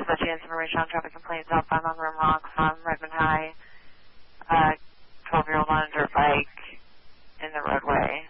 dispatch units information on traffic complaints outbound on Rimrock from Redmond High. 12-year-old on a dirt bike in the roadway.